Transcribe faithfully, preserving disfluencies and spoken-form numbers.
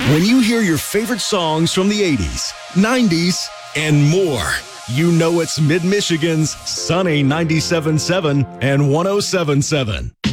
When you hear your favorite songs from the eighties, nineties, and more, you know it's Mid-Michigan's Sunny ninety-seven point seven and one oh seven point seven.